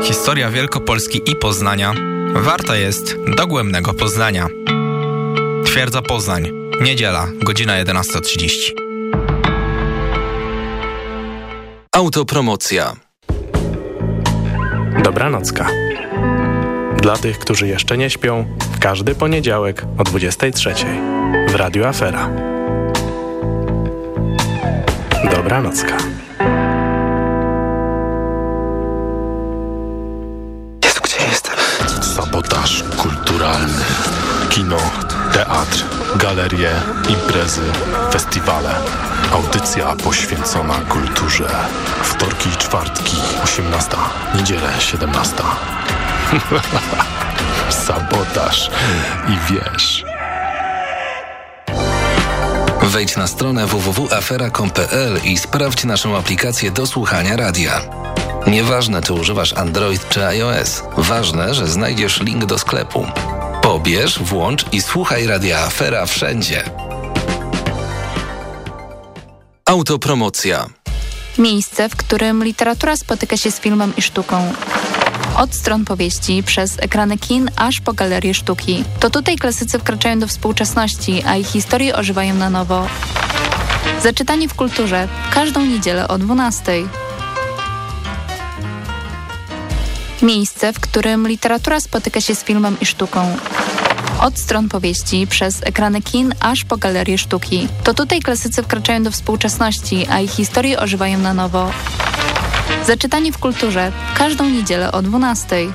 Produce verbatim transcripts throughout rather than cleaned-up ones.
Historia Wielkopolski i Poznania warta jest dogłębnego poznania. Twierdza Poznań, niedziela, godzina jedenasta trzydzieści. Autopromocja. Dobranocka. Dla tych, którzy jeszcze nie śpią, w każdy poniedziałek o dwudziestej trzeciej w Radiu Afera. Dobranocka. Jezu, gdzie jestem? Sabotaż kulturalny. Kino, teatr, galerie, imprezy, festiwale. Audycja poświęcona kulturze. Wtorki i czwartki, osiemnasta. Niedzielę, siedemnasta. Sabotaż i wiesz. Wejdź na stronę w w w kropka afera kropka com kropka p l i sprawdź naszą aplikację do słuchania radia. Nieważne, czy używasz Android czy iOS. Ważne, że znajdziesz link do sklepu. Pobierz, włącz i słuchaj Radia Afera wszędzie. Autopromocja. Miejsce, w którym literatura spotyka się z filmem i sztuką. Od stron powieści, przez ekrany kin, aż po galerie sztuki. To tutaj klasycy wkraczają do współczesności, a ich historie ożywają na nowo. Zaczytanie w kulturze. Każdą niedzielę o dwunastej. Miejsce, w którym literatura spotyka się z filmem i sztuką. Od stron powieści, przez ekrany kin, aż po galerie sztuki. To tutaj klasycy wkraczają do współczesności, a ich historie ożywają na nowo. Zaczytanie w kulturze. Każdą niedzielę o dwunastej.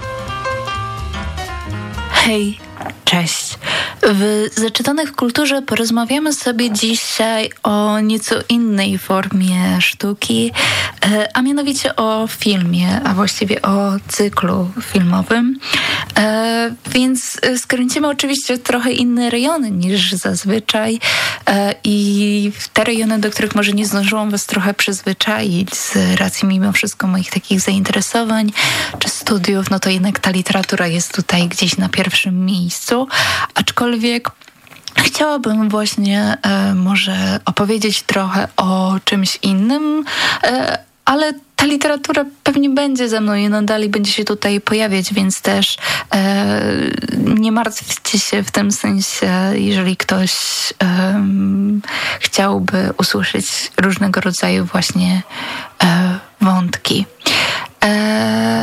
Hej, cześć. W Zaczytanych w kulturze porozmawiamy sobie dzisiaj o nieco innej formie sztuki, a mianowicie o filmie, a właściwie o cyklu filmowym. Więc skręcimy oczywiście trochę inne rejony niż zazwyczaj i te rejony, do których może nie zdążyłam was trochę przyzwyczaić z racji mimo wszystko moich takich zainteresowań czy studiów, no to jednak ta literatura jest tutaj gdzieś na pierwszym miejscu, aczkolwiek chciałabym właśnie e, może opowiedzieć trochę o czymś innym, e, ale ta literatura pewnie będzie ze mną i nadal będzie się tutaj pojawiać, więc też e, nie martwcie się w tym sensie, jeżeli ktoś e, chciałby usłyszeć różnego rodzaju właśnie e, wątki. E,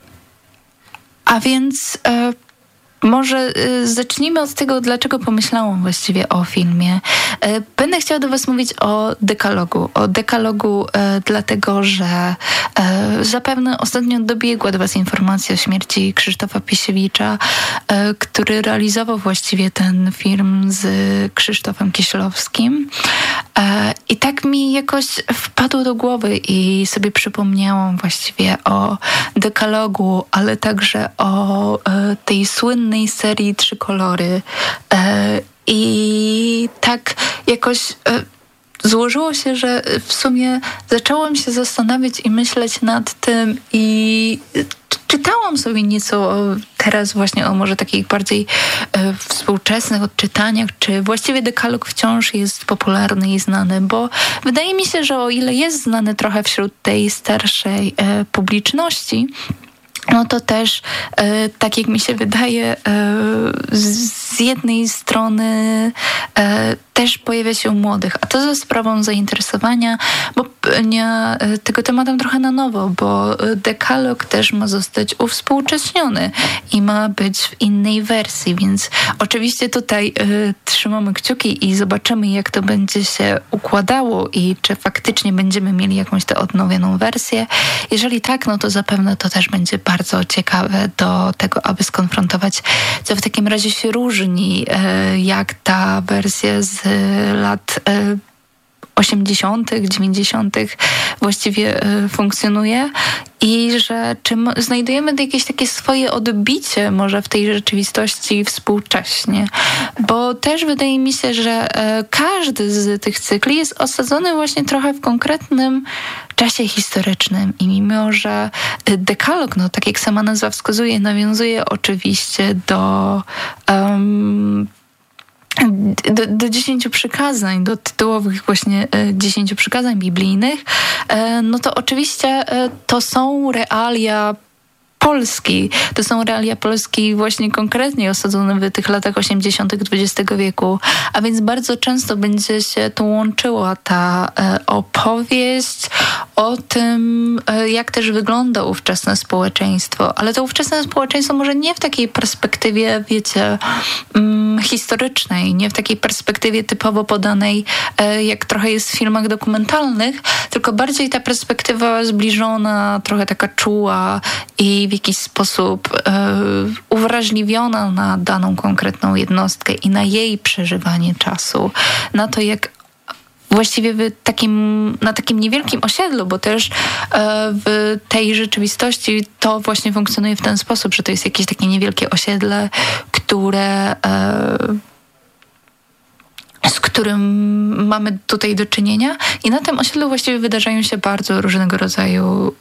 a więc e, Może y, zacznijmy od tego, dlaczego pomyślałam właściwie o filmie. Y, będę chciała do was mówić o dekalogu. O dekalogu y, dlatego, że y, zapewne ostatnio dobiegła do was informacja o śmierci Krzysztofa Piesiewicza, y, który realizował właściwie ten film z Krzysztofem Kieślowskim. Y, I tak mi jakoś wpadło do głowy i sobie przypomniałam właściwie o dekalogu, ale także o y, tej słynnej serii Trzy kolory. E, I tak jakoś e, złożyło się, że w sumie zaczęłam się zastanawiać i myśleć nad tym i czytałam sobie nieco teraz właśnie o może takich bardziej e, współczesnych odczytaniach, czy właściwie dekalog wciąż jest popularny i znany, bo wydaje mi się, że o ile jest znany trochę wśród tej starszej e, publiczności, no to też, e, tak jak mi się wydaje, e, z, z jednej strony e, też pojawia się u młodych, a to za sprawą zainteresowania, bo nie, tego tematem trochę na nowo, bo dekalog też ma zostać uwspółcześniony i ma być w innej wersji, więc oczywiście tutaj e, trzymamy kciuki i zobaczymy, jak to będzie się układało i czy faktycznie będziemy mieli jakąś tę odnowioną wersję. Jeżeli tak, no to zapewne to też będzie bardzo ciekawe do tego, aby skonfrontować, co w takim razie się różni, jak ta wersja z lat osiemdziesiątych, dziewięćdziesiątych właściwie funkcjonuje i że czy znajdujemy jakieś takie swoje odbicie może w tej rzeczywistości współcześnie. Bo też wydaje mi się, że każdy z tych cykli jest osadzony właśnie trochę w konkretnym czasie historycznym i mimo, że dekalog, no tak jak sama nazwa wskazuje, nawiązuje oczywiście do um, Do, do dziesięciu przykazań, do tytułowych właśnie e, dziesięciu przykazań biblijnych, e, no to oczywiście e, to są realia Polski. To są realia Polski właśnie konkretnie osadzone w tych latach osiemdziesiątych dwudziestego wieku, a więc bardzo często będzie się tu łączyła ta e, opowieść o tym, e, jak też wygląda ówczesne społeczeństwo. Ale to ówczesne społeczeństwo może nie w takiej perspektywie, wiecie, mm, historycznej, nie w takiej perspektywie typowo podanej, e, jak trochę jest w filmach dokumentalnych, tylko bardziej ta perspektywa zbliżona, trochę taka czuła i w jakiś sposób e, uwrażliwiona na daną konkretną jednostkę i na jej przeżywanie czasu, na to, jak właściwie w takim, na takim niewielkim osiedlu, bo też e, w tej rzeczywistości to właśnie funkcjonuje w ten sposób, że to jest jakieś takie niewielkie osiedle, które e, z którym mamy tutaj do czynienia i na tym osiedlu właściwie wydarzają się bardzo różnego rodzaju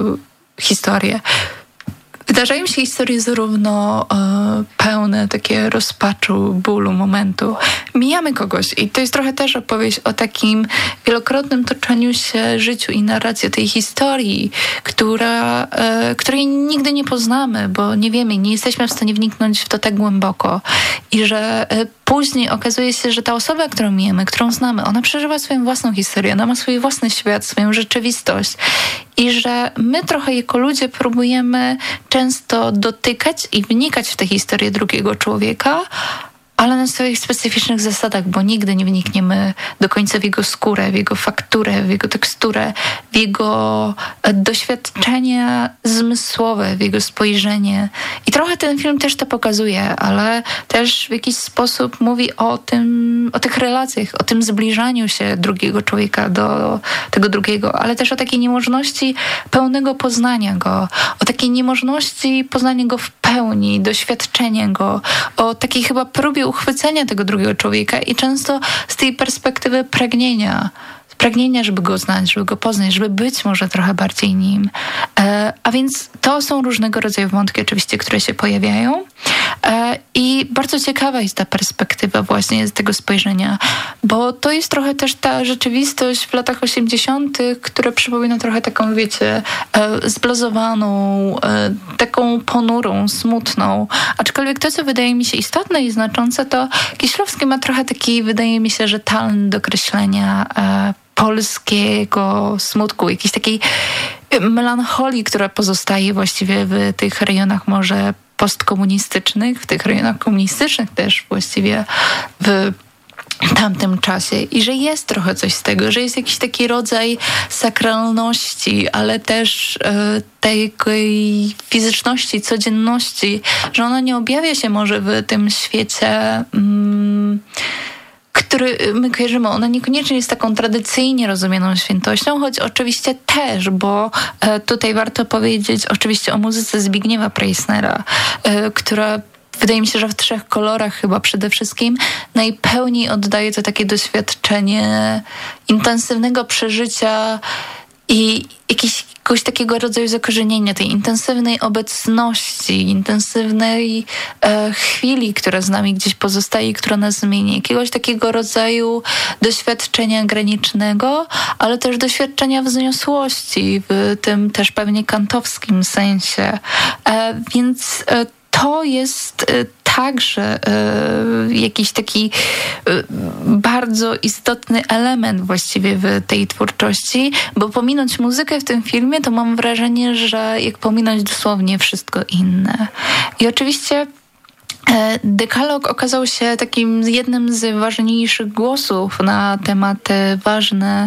e, historie. Wydarzają się historie zarówno e, pełne takie rozpaczu, bólu, momentu. Mijamy kogoś i to jest trochę też opowieść o takim wielokrotnym toczeniu się życiu i narracji tej historii, która, e, której nigdy nie poznamy, bo nie wiemy, nie jesteśmy w stanie wniknąć w to tak głęboko. I że e, później okazuje się, że ta osoba, którą mijamy, którą znamy, ona przeżywa swoją własną historię, ona ma swój własny świat, swoją rzeczywistość. I że my trochę jako ludzie próbujemy często dotykać i wnikać w tę historię drugiego człowieka, ale na swoich specyficznych zasadach, bo nigdy nie wnikniemy do końca w jego skórę, w jego fakturę, w jego teksturę, w jego doświadczenia zmysłowe, w jego spojrzenie. I trochę ten film też to pokazuje, ale też w jakiś sposób mówi o tym, o tych relacjach, o tym zbliżaniu się drugiego człowieka do tego drugiego, ale też o takiej niemożności pełnego poznania go, o takiej niemożności poznania go w pełni, doświadczenia go, o takiej chyba próbie uchwycenia tego drugiego człowieka i często z tej perspektywy pragnienia, pragnienia, żeby go znać, żeby go poznać, żeby być może trochę bardziej nim. E, a więc to są różnego rodzaju wątki oczywiście, które się pojawiają e, i bardzo ciekawa jest ta perspektywa właśnie z tego spojrzenia, bo to jest trochę też ta rzeczywistość w latach osiemdziesiątych, która przypomina trochę taką, wiecie, e, zblazowaną, e, taką ponurą, smutną. Aczkolwiek to, co wydaje mi się istotne i znaczące, to Kieślowski ma trochę taki, wydaje mi się, że talent do kreślenia e, polskiego smutku, jakiejś takiej melancholii, która pozostaje właściwie w tych rejonach może postkomunistycznych, w tych rejonach komunistycznych też właściwie w tamtym czasie i że jest trochę coś z tego, że jest jakiś taki rodzaj sakralności, ale też e, tej fizyczności, codzienności, że ona nie objawia się może w tym świecie mm, który my kojarzymy, ona niekoniecznie jest taką tradycyjnie rozumianą świętością, choć oczywiście też, bo e, tutaj warto powiedzieć oczywiście o muzyce Zbigniewa Preissnera, e, która wydaje mi się, że w trzech kolorach chyba przede wszystkim najpełniej oddaje to takie doświadczenie intensywnego przeżycia i jakiś, jakiegoś takiego rodzaju zakorzenienia, tej intensywnej obecności, intensywnej e, chwili, która z nami gdzieś pozostaje i która nas zmieni. Jakiegoś takiego rodzaju doświadczenia granicznego, ale też doświadczenia wzniosłości w tym też pewnie kantowskim sensie. E, więc e, to jest e, także y, jakiś taki y, bardzo istotny element właściwie w tej twórczości, bo pominąć muzykę w tym filmie, to mam wrażenie, że jak pominąć dosłownie wszystko inne. I oczywiście Dekalog okazał się takim jednym z ważniejszych głosów na tematy ważne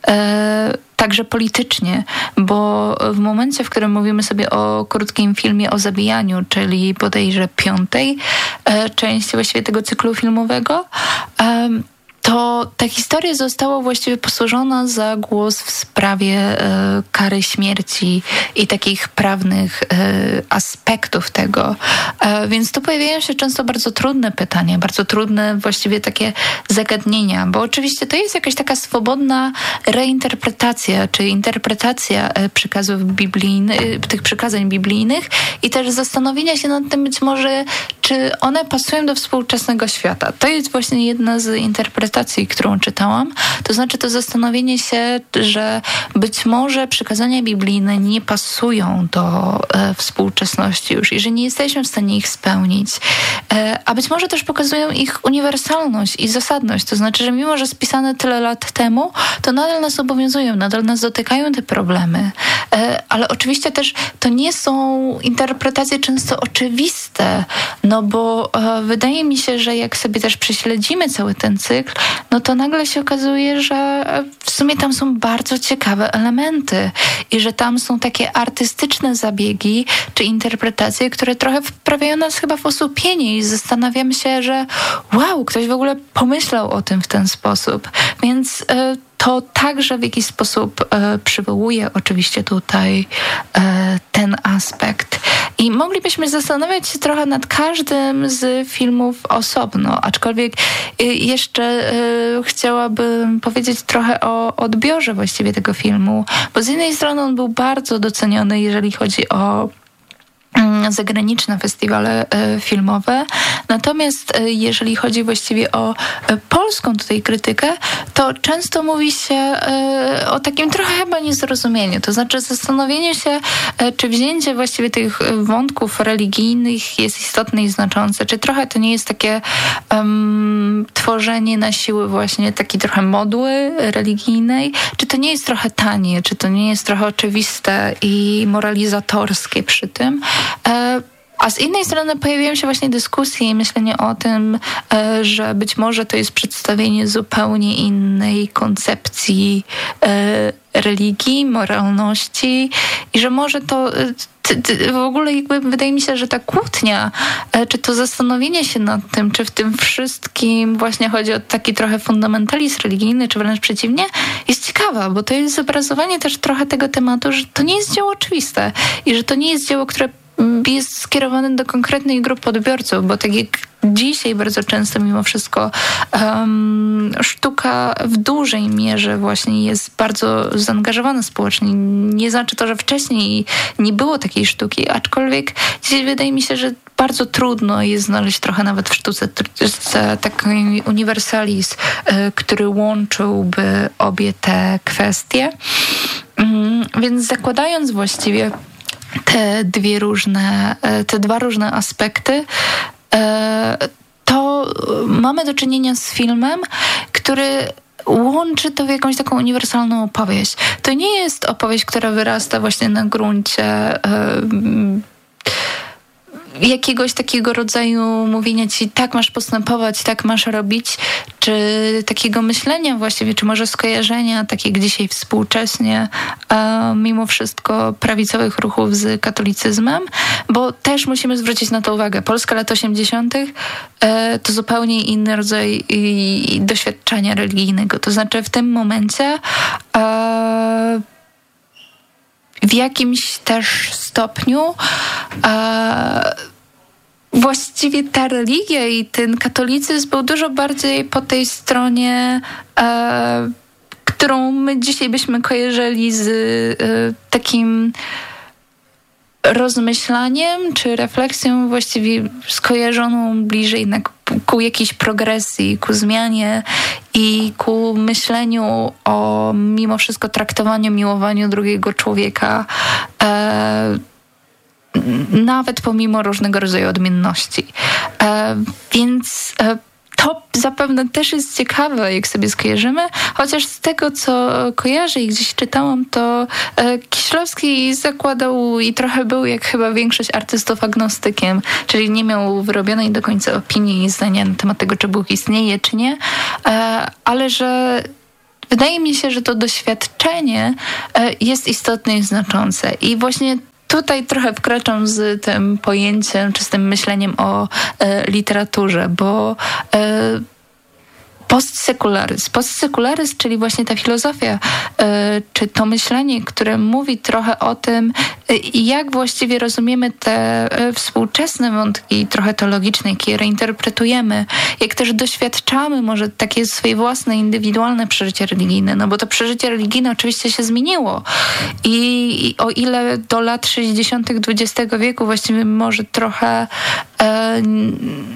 e, także politycznie, bo w momencie, w którym mówimy sobie o krótkim filmie o zabijaniu, czyli bodajże piątej e, części właściwie tego cyklu filmowego, e, to ta historia została właściwie posłużona za głos w sprawie e, kary śmierci i takich prawnych e, aspektów tego. E, więc tu pojawiają się często bardzo trudne pytania, bardzo trudne właściwie takie zagadnienia, bo oczywiście to jest jakaś taka swobodna reinterpretacja, czy interpretacja e, przykazów biblijnych, tych przykazań biblijnych i też zastanowienia się nad tym być może, czy one pasują do współczesnego świata. To jest właśnie jedna z interpretacji, interpretacji, którą czytałam. To znaczy to zastanowienie się, że być może przykazania biblijne nie pasują do e, współczesności już i że nie jesteśmy w stanie ich spełnić. E, a być może też pokazują ich uniwersalność i zasadność. To znaczy, że mimo, że spisane tyle lat temu, to nadal nas obowiązują, nadal nas dotykają te problemy. E, ale oczywiście też to nie są interpretacje często oczywiste, no bo e, wydaje mi się, że jak sobie też prześledzimy cały ten cykl, no to nagle się okazuje, że w sumie tam są bardzo ciekawe elementy i że tam są takie artystyczne zabiegi czy interpretacje, które trochę wprawiają nas chyba w osłupienie i zastanawiam się, że wow, ktoś w ogóle pomyślał o tym w ten sposób. Więc e, to także w jakiś sposób e, przywołuje oczywiście tutaj e, ten aspekt. I moglibyśmy zastanawiać się trochę nad każdym z filmów osobno, aczkolwiek e, jeszcze e, chciałabym powiedzieć trochę o odbiorze właściwie tego filmu, bo z jednej strony on był bardzo doceniony, jeżeli chodzi o zagraniczne festiwale e, filmowe. Natomiast e, jeżeli chodzi właściwie o e, polską tutaj krytykę, to często mówi się e, o takim trochę chyba niezrozumieniu. To znaczy zastanowienie się, e, czy wzięcie właściwie tych wątków religijnych jest istotne i znaczące. Czy trochę to nie jest takie um, tworzenie na siłę właśnie takiej trochę modły religijnej? Czy to nie jest trochę tanie? Czy to nie jest trochę oczywiste i moralizatorskie przy tym? A z innej strony pojawiają się właśnie dyskusje i myślenie o tym, że być może to jest przedstawienie zupełnie innej koncepcji religii, moralności i że może to w ogóle jakby wydaje mi się, że ta kłótnia, czy to zastanowienie się nad tym, czy w tym wszystkim właśnie chodzi o taki trochę fundamentalizm religijny, czy wręcz przeciwnie, jest ciekawa, bo to jest zobrazowanie też trochę tego tematu, że to nie jest dzieło oczywiste i że to nie jest dzieło, które jest skierowany do konkretnej grupy odbiorców, bo tak jak dzisiaj bardzo często mimo wszystko um, sztuka w dużej mierze właśnie jest bardzo zaangażowana społecznie. Nie znaczy to, że wcześniej nie było takiej sztuki, aczkolwiek dzisiaj wydaje mi się, że bardzo trudno jest znaleźć trochę nawet w sztuce taki uniwersalizm, który łączyłby obie te kwestie. Więc zakładając właściwie te dwie różne, te dwa różne aspekty, to mamy do czynienia z filmem, który łączy to w jakąś taką uniwersalną opowieść. To nie jest opowieść, która wyrasta właśnie na gruncie jakiegoś takiego rodzaju mówienia ci, tak masz postępować, tak masz robić, czy takiego myślenia właściwie, czy może skojarzenia, tak jak dzisiaj współcześnie, a mimo wszystko prawicowych ruchów z katolicyzmem, bo też musimy zwrócić na to uwagę. Polska lat osiemdziesiątych e, to zupełnie inny rodzaj i, i doświadczenia religijnego. To znaczy w tym momencie e, w jakimś też stopniu e, właściwie ta religia i ten katolicyzm był dużo bardziej po tej stronie, e, którą my dzisiaj byśmy kojarzyli z e, takim rozmyślaniem czy refleksją właściwie skojarzoną bliżej jednak ku jakiejś progresji, ku zmianie i ku myśleniu o mimo wszystko traktowaniu, miłowaniu drugiego człowieka, e, nawet pomimo różnego rodzaju odmienności. E, więc e, to zapewne też jest ciekawe, jak sobie skojarzymy, chociaż z tego, co kojarzę i gdzieś czytałam, to e, Kieślowski zakładał i trochę był, jak chyba większość artystów, agnostykiem, czyli nie miał wyrobionej do końca opinii i zdania na temat tego, czy Bóg istnieje, czy nie, e, ale że wydaje mi się, że to doświadczenie e, jest istotne i znaczące. I właśnie tutaj trochę wkraczam z tym pojęciem, czy z tym myśleniem o e, literaturze, bo e, postsekularyzm. Postsekularyzm, czyli właśnie ta filozofia, e, czy to myślenie, które mówi trochę o tym, e, jak właściwie rozumiemy te e, współczesne wątki, trochę teologiczne, jak je reinterpretujemy, jak też doświadczamy może takie swoje własne, indywidualne przeżycie religijne, no bo to przeżycie religijne oczywiście się zmieniło i, i o ile do lat sześćdziesiątych dwudziestego wieku właściwie może trochę e,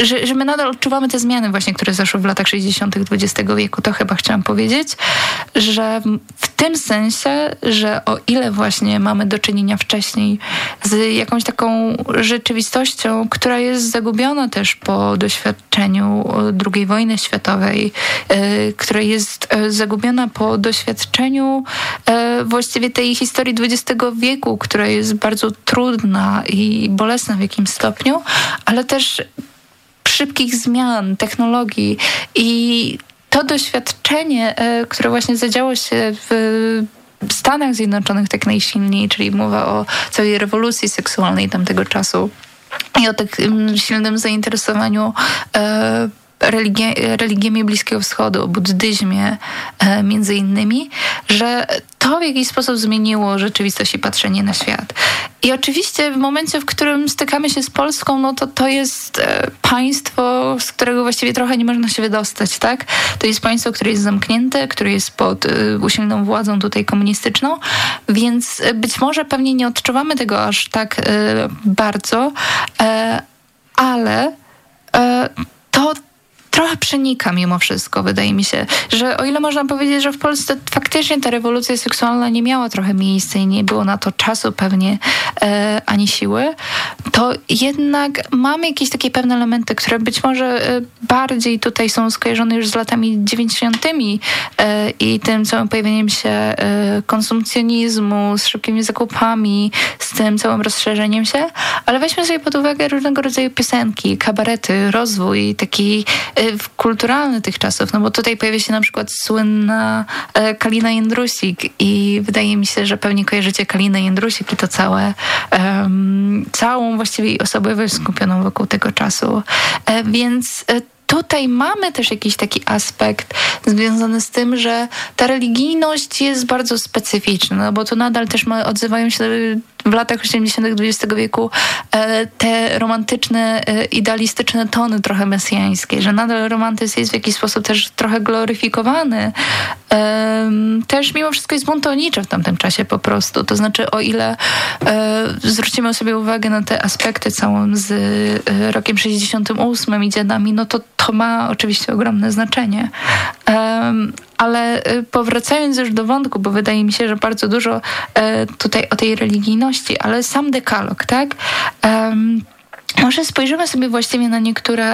że, że my nadal odczuwamy te zmiany właśnie, które zaszły w latach sześćdziesiątych dwudziestego wieku. To chyba chciałam powiedzieć, że w tym sensie, że o ile właśnie mamy do czynienia wcześniej z jakąś taką rzeczywistością, która jest zagubiona też po doświadczeniu drugiej wojny światowej, która jest zagubiona po doświadczeniu właściwie tej historii dwudziestego wieku, która jest bardzo trudna i bolesna w jakimś stopniu, ale też szybkich zmian, technologii i to doświadczenie, które właśnie zadziało się w Stanach Zjednoczonych tak najsilniej, czyli mowa o całej rewolucji seksualnej tamtego czasu i o takim silnym zainteresowaniu e, religie, religiami Bliskiego Wschodu, o buddyzmie e, między innymi, że to w jakiś sposób zmieniło rzeczywistość i patrzenie na świat. I oczywiście w momencie, w którym stykamy się z Polską, no to to jest e, państwo, z którego właściwie trochę nie można się wydostać, tak? To jest państwo, które jest zamknięte, które jest pod e, usilną władzą tutaj komunistyczną, więc być może pewnie nie odczuwamy tego aż tak e, bardzo, e, ale e, to trochę przenika mimo wszystko, wydaje mi się, że o ile można powiedzieć, że w Polsce faktycznie ta rewolucja seksualna nie miała trochę miejsca i nie było na to czasu pewnie e, ani siły, to jednak mamy jakieś takie pewne elementy, które być może e, bardziej tutaj są skojarzone już z latami dziewięćdziesiątymi e, i tym całym pojawieniem się e, konsumpcjonizmu, z szybkimi zakupami, z tym całym rozszerzeniem się, ale weźmy sobie pod uwagę różnego rodzaju piosenki, kabarety, rozwój taki kulturalny tych czasów, no bo tutaj pojawia się na przykład słynna e, Kalina Jędrusik i wydaje mi się, że pewnie kojarzycie Kalinę Jędrusik i to całe, um, całą właściwie osobowość skupioną wokół tego czasu. E, więc e, tutaj mamy też jakiś taki aspekt związany z tym, że ta religijność jest bardzo specyficzna, no bo to nadal też ma, odzywają się w latach osiemdziesiątych dwudziestego wieku e, te romantyczne, e, idealistyczne tony trochę mesjańskie, że nadal romantyzm jest w jakiś sposób też trochę gloryfikowany. E, też mimo wszystko jest buntowniczy w tamtym czasie po prostu. To znaczy, o ile e, zwrócimy sobie uwagę na te aspekty całym z e, rokiem sześćdziesiątym ósmym i dziadami, no to to ma oczywiście ogromne znaczenie. E, ale powracając już do wątku, bo wydaje mi się, że bardzo dużo e, tutaj o tej religijności, ale sam dekalog, tak? Um, może spojrzymy sobie właściwie na niektóre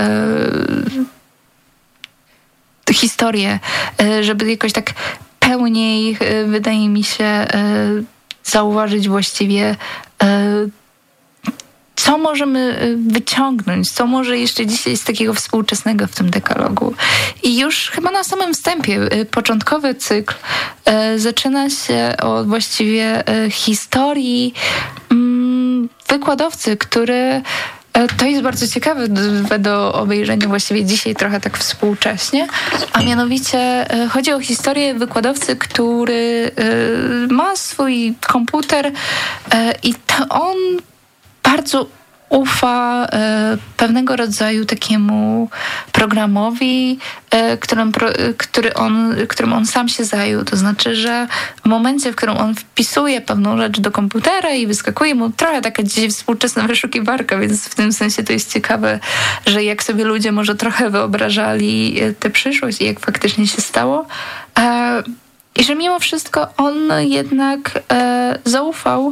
e, historie, e, żeby jakoś tak pełniej, e, wydaje mi się, e, zauważyć właściwie e, co możemy wyciągnąć, co może jeszcze dzisiaj jest takiego współczesnego w tym dekalogu. I już chyba na samym wstępie początkowy cykl e, zaczyna się od właściwie e, historii mm, wykładowcy, który e, to jest bardzo ciekawe do, do obejrzenia właściwie dzisiaj trochę tak współcześnie, a mianowicie e, chodzi o historię wykładowcy, który e, ma swój komputer e, i to on bardzo ufa e, pewnego rodzaju takiemu programowi, e, którym, pro, który on, którym on sam się zajął. To znaczy, że w momencie, w którym on wpisuje pewną rzecz do komputera i wyskakuje mu trochę taka dzisiaj współczesna wyszukiwarka, więc w tym sensie to jest ciekawe, że jak sobie ludzie może trochę wyobrażali tę przyszłość i jak faktycznie się stało. E, I że mimo wszystko on jednak e, zaufał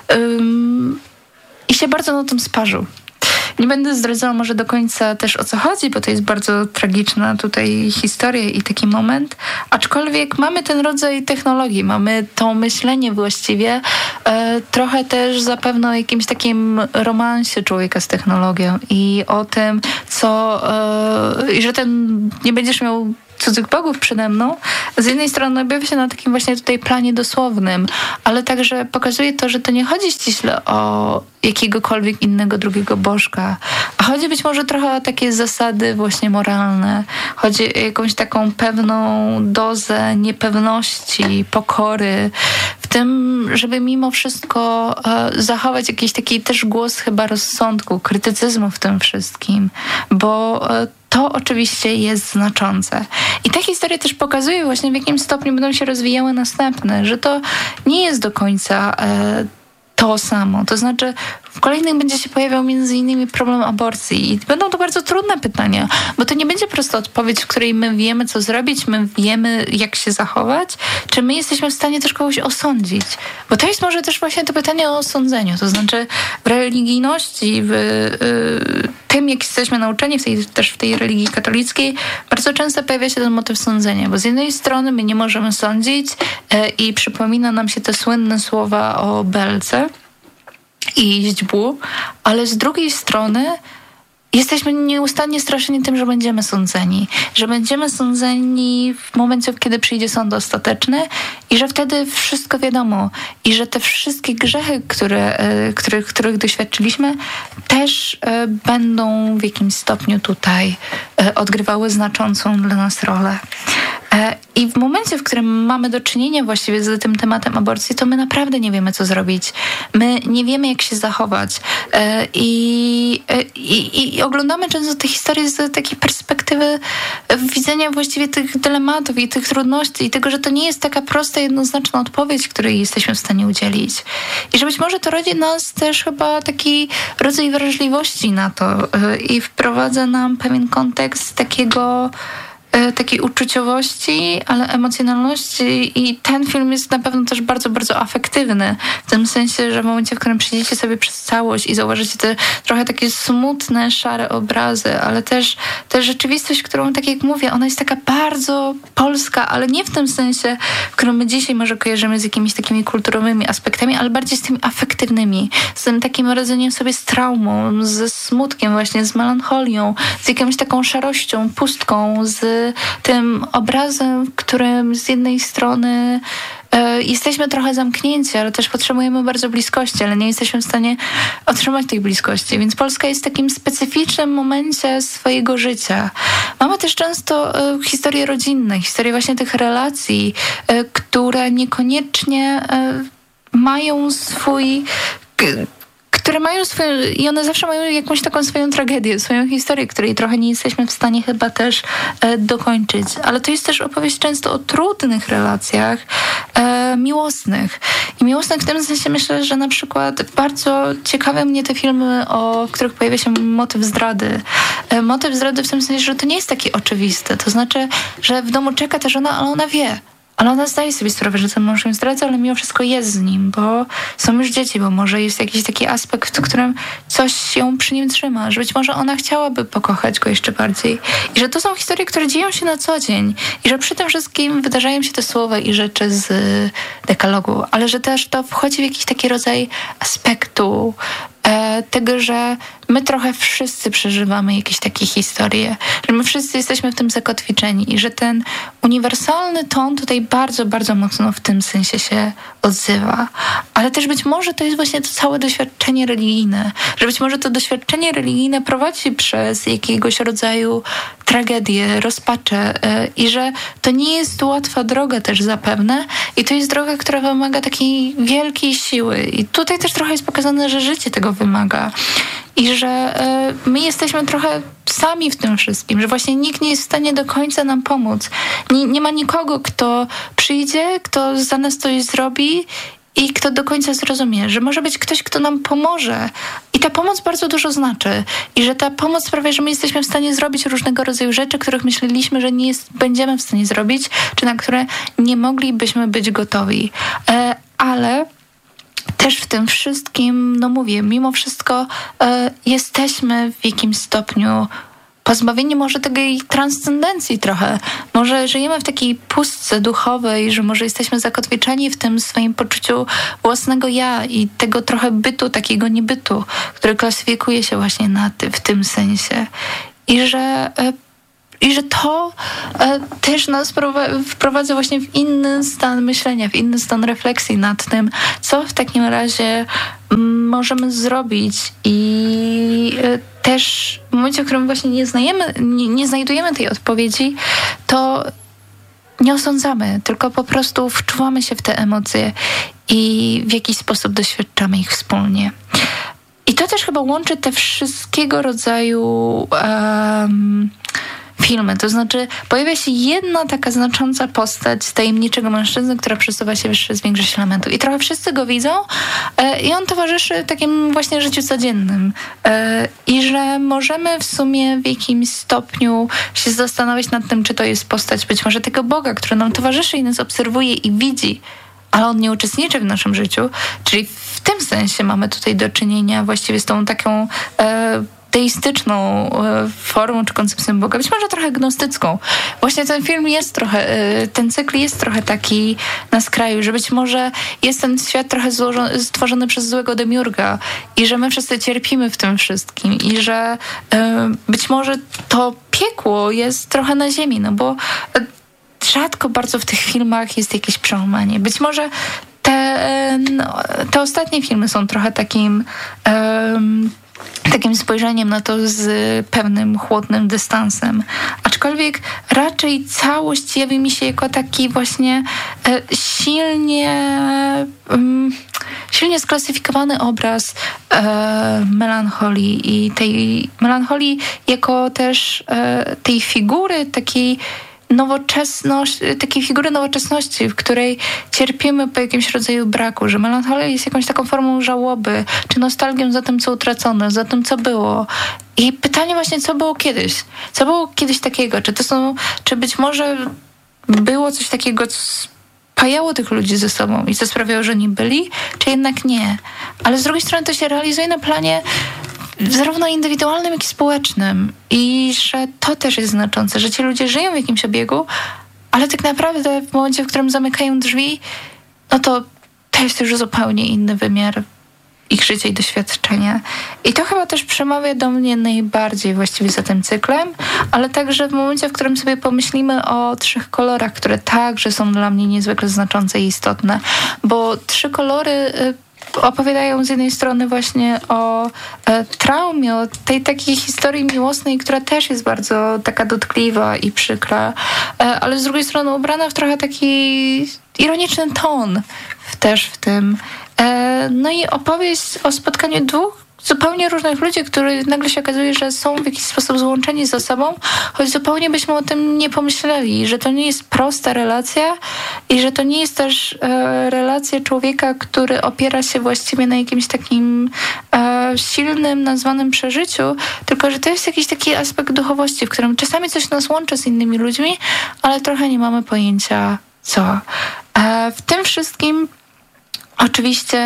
um, i się bardzo na tym sparzył. Nie będę zdradzała może do końca też o co chodzi, bo to jest bardzo tragiczna tutaj historia i taki moment. Aczkolwiek mamy ten rodzaj technologii, mamy to myślenie właściwie e, trochę też zapewne o jakimś takim romansie człowieka z technologią i o tym, co e, i że ten nie będziesz miał cudzych bogów przede mną, z jednej strony objawia się na takim właśnie tutaj planie dosłownym, ale także pokazuje to, że to nie chodzi ściśle o jakiegokolwiek innego drugiego bożka, a chodzi być może trochę o takie zasady właśnie moralne. Chodzi o jakąś taką pewną dozę niepewności, pokory, w tym, żeby mimo wszystko e, zachować jakiś taki też głos chyba rozsądku, krytycyzmu w tym wszystkim, bo e, to oczywiście jest znaczące. I ta historia też pokazuje właśnie, w jakim stopniu będą się rozwijały następne, że to nie jest do końca e, to samo. To znaczy W kolejnych będzie się pojawiał między innymi problem aborcji i będą to bardzo trudne pytania, bo to nie będzie prosta odpowiedź, w której my wiemy, co zrobić, my wiemy, jak się zachować, czy my jesteśmy w stanie też kogoś osądzić. Bo to jest może też właśnie to pytanie o osądzeniu, to znaczy w religijności, w y, tym, jak jesteśmy nauczeni, w tej, też w tej religii katolickiej, bardzo często pojawia się ten motyw sądzenia, bo z jednej strony my nie możemy sądzić y, i przypomina nam się te słynne słowa o belce i źdźbłu, ale z drugiej strony jesteśmy nieustannie straszeni tym, że będziemy sądzeni. Że będziemy sądzeni w momencie, kiedy przyjdzie sąd ostateczny i że wtedy wszystko wiadomo. I że te wszystkie grzechy, które, których, których doświadczyliśmy, też będą w jakimś stopniu tutaj odgrywały znaczącą dla nas rolę. I w momencie, w którym mamy do czynienia właściwie z tym tematem aborcji, to my naprawdę nie wiemy, co zrobić. My nie wiemy, jak się zachować. I, i, i oglądamy często te historie z takiej perspektywy widzenia właściwie tych dylematów i tych trudności i tego, że to nie jest taka prosta, jednoznaczna odpowiedź, której jesteśmy w stanie udzielić. I że być może to rodzi nas też chyba taki rodzaj wrażliwości na to i wprowadza nam pewien kontekst takiego takiej uczuciowości, ale emocjonalności i ten film jest na pewno też bardzo, bardzo afektywny. W tym sensie, że w momencie, w którym przyjdziecie sobie przez całość i zauważycie te trochę takie smutne, szare obrazy, ale też, też rzeczywistość, którą, tak jak mówię, ona jest taka bardzo polska, ale nie w tym sensie, w którym my dzisiaj może kojarzymy z jakimiś takimi kulturowymi aspektami, ale bardziej z tymi afektywnymi, z tym takim radzeniem sobie z traumą, ze smutkiem właśnie, z melancholią, z jakąś taką szarością, pustką, z tym obrazem, w którym z jednej strony e, jesteśmy trochę zamknięci, ale też potrzebujemy bardzo bliskości, ale nie jesteśmy w stanie otrzymać tej bliskości. Więc Polska jest w takim specyficznym momencie swojego życia. Mamy też często e, historie rodzinne, historie właśnie tych relacji, e, które niekoniecznie e, mają swój... K- które mają swoją, i one zawsze mają jakąś taką swoją tragedię, swoją historię, której trochę nie jesteśmy w stanie chyba też e, dokończyć. Ale to jest też opowieść często o trudnych relacjach e, miłosnych. I miłosnych w tym sensie myślę, że na przykład bardzo ciekawe mnie te filmy, o, w których pojawia się motyw zdrady. E, motyw zdrady w tym sensie, że to nie jest taki oczywisty. To znaczy, że w domu czeka ta żona, ale ona wie. Ale ona zdaje sobie sprawę, że ten mąż ją zdradza, ale mimo wszystko jest z nim, bo są już dzieci, bo może jest jakiś taki aspekt, w którym coś ją przy nim trzyma, że być może ona chciałaby pokochać go jeszcze bardziej. I że to są historie, które dzieją się na co dzień. I że przy tym wszystkim wydarzają się te słowa i rzeczy z dekalogu, ale że też to wchodzi w jakiś taki rodzaj aspektu e, tego, że my trochę wszyscy przeżywamy jakieś takie historie, że my wszyscy jesteśmy w tym zakotwiczeni i że ten uniwersalny ton tutaj bardzo, bardzo mocno w tym sensie się odzywa. Ale też być może to jest właśnie to całe doświadczenie religijne, że być może to doświadczenie religijne prowadzi przez jakiegoś rodzaju tragedię, rozpaczę yy, i że to nie jest łatwa droga też zapewne i to jest droga, która wymaga takiej wielkiej siły i tutaj też trochę jest pokazane, że życie tego wymaga. I że y, my jesteśmy trochę sami w tym wszystkim, że właśnie nikt nie jest w stanie do końca nam pomóc. Nie, nie ma nikogo, kto przyjdzie, kto za nas coś zrobi i kto do końca zrozumie, że może być ktoś, kto nam pomoże. I ta pomoc bardzo dużo znaczy. I że ta pomoc sprawia, że my jesteśmy w stanie zrobić różnego rodzaju rzeczy, których myśleliśmy, że nie jest, będziemy w stanie zrobić, czy na które nie moglibyśmy być gotowi. E, ale... Też w tym wszystkim, no mówię, mimo wszystko e, jesteśmy w jakimś stopniu pozbawieni może tej transcendencji trochę. Może żyjemy w takiej pustce duchowej, że może jesteśmy zakotwiczeni w tym swoim poczuciu własnego ja i tego trochę bytu, takiego niebytu, który klasyfikuje się właśnie na ty, w tym sensie. I że e, I że to e, też nas wprowadza właśnie w inny stan myślenia, w inny stan refleksji nad tym, co w takim razie m, możemy zrobić. I e, też w momencie, w którym właśnie nie, znajemy, nie, nie znajdujemy tej odpowiedzi, to nie osądzamy, tylko po prostu wczuwamy się w te emocje i w jakiś sposób doświadczamy ich wspólnie. I to też chyba łączy te wszystkiego rodzaju... Um, filmy. To znaczy pojawia się jedna taka znacząca postać tajemniczego mężczyzny, która przesuwa się przez większość elementów. I trochę wszyscy go widzą e, i on towarzyszy takim właśnie życiu codziennym. E, I że możemy w sumie w jakimś stopniu się zastanawiać nad tym, czy to jest postać być może tego Boga, który nam towarzyszy i nas obserwuje i widzi, ale on nie uczestniczy w naszym życiu. Czyli w tym sensie mamy tutaj do czynienia właściwie z tą taką e, teistyczną e, formą czy koncepcją Boga, być może trochę gnostycką. Właśnie ten film jest trochę, e, ten cykl jest trochę taki na skraju, że być może jest ten świat trochę złożony, stworzony przez złego demiurga i że my wszyscy cierpimy w tym wszystkim i że e, być może to piekło jest trochę na ziemi, no bo e, rzadko bardzo w tych filmach jest jakieś przełamanie. Być może te, no, te ostatnie filmy są trochę takim um, takim spojrzeniem na to z pewnym chłodnym dystansem. Aczkolwiek raczej całość jawi mi się jako taki właśnie e, silnie um, silnie sklasyfikowany obraz e, melancholii i tej melancholii jako też e, tej figury takiej nowoczesność, takiej figury nowoczesności, w której cierpimy po jakimś rodzaju braku, że melancholia jest jakąś taką formą żałoby, czy nostalgią za tym, co utracone, za tym, co było. I pytanie właśnie, co było kiedyś? Co było kiedyś takiego? Czy to są, czy być może było coś takiego, co spajało tych ludzi ze sobą i co sprawiało, że nie byli, czy jednak nie? Ale z drugiej strony to się realizuje na planie zarówno indywidualnym, jak i społecznym. I że to też jest znaczące, że ci ludzie żyją w jakimś obiegu, ale tak naprawdę w momencie, w którym zamykają drzwi, no to to jest już zupełnie inny wymiar ich życia i doświadczenia. I to chyba też przemawia do mnie najbardziej właściwie za tym cyklem, ale także w momencie, w którym sobie pomyślimy o trzech kolorach, które także są dla mnie niezwykle znaczące i istotne, bo trzy kolory opowiadają z jednej strony właśnie o e, traumie, o tej takiej historii miłosnej, która też jest bardzo taka dotkliwa i przykra, e, ale z drugiej strony ubrana w trochę taki ironiczny ton w, też w tym. E, no i opowieść o spotkaniu dwóch zupełnie różnych ludzi, którzy nagle się okazuje, że są w jakiś sposób złączeni ze sobą, choć zupełnie byśmy o tym nie pomyśleli, że to nie jest prosta relacja i że to nie jest też e, relacja człowieka, który opiera się właściwie na jakimś takim e, silnym, nazwanym przeżyciu, tylko że to jest jakiś taki aspekt duchowości, w którym czasami coś nas łączy z innymi ludźmi, ale trochę nie mamy pojęcia co. E, w tym wszystkim oczywiście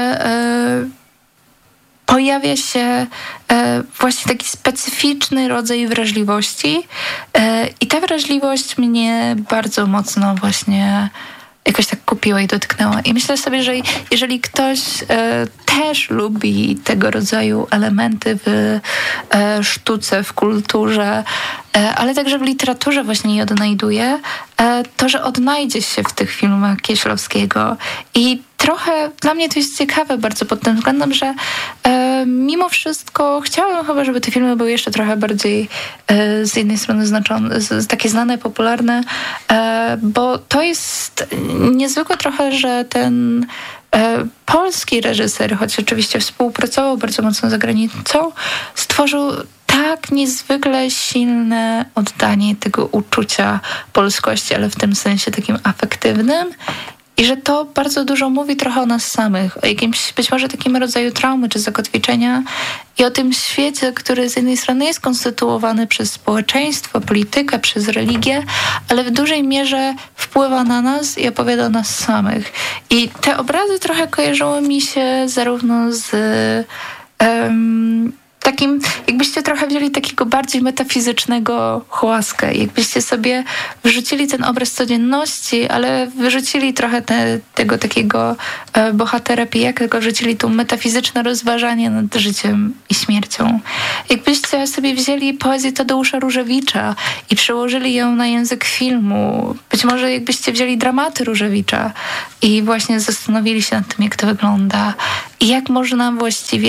e, pojawia się e, właśnie taki specyficzny rodzaj wrażliwości e, i ta wrażliwość mnie bardzo mocno właśnie jakoś tak kupiła i dotknęła. I myślę sobie, że jeżeli ktoś e, też lubi tego rodzaju elementy w e, sztuce, w kulturze, e, ale także w literaturze właśnie je odnajduje, e, to, że odnajdzie się w tych filmach Kieślowskiego. I trochę dla mnie to jest ciekawe bardzo pod tym względem, że e, mimo wszystko chciałabym chyba, żeby te filmy były jeszcze trochę bardziej e, z jednej strony znaczone, z, takie znane, popularne, e, bo to jest niezwykłe trochę, że ten e, polski reżyser, choć oczywiście współpracował bardzo mocno za granicą, stworzył tak niezwykle silne oddanie tego uczucia polskości, ale w tym sensie takim afektywnym. I że to bardzo dużo mówi trochę o nas samych, o jakimś być może takim rodzaju traumy czy zakotwiczenia i o tym świecie, który z jednej strony jest konstytuowany przez społeczeństwo, politykę, przez religię, ale w dużej mierze wpływa na nas i opowiada o nas samych. I te obrazy trochę kojarzyły mi się zarówno z um, takim, jakbyście trochę wzięli takiego bardziej metafizycznego Chłaskę, jakbyście sobie wrzucili ten obraz codzienności, ale wyrzucili trochę te, tego takiego e, bohatera pijaka, tylko wrzucili tu metafizyczne rozważanie nad życiem i śmiercią. Jakbyście sobie wzięli poezję Tadeusza Różewicza i przełożyli ją na język filmu, być może jakbyście wzięli dramaty Różewicza i właśnie zastanowili się nad tym, jak to wygląda i jak można właściwie opowiedzieć